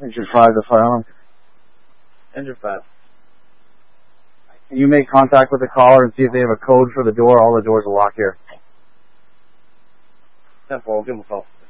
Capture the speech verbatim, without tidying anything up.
Engine five to fire alarm. Engine five. Can you make contact with the caller and see if they have a code for the door? All the doors are locked here. ten four, give them a call.